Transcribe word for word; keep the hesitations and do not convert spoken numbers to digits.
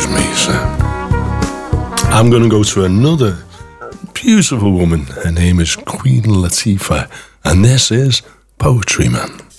excuse me, sir. I'm going to go to another beautiful woman. Her name is Queen Latifah, and this is Poetry Man.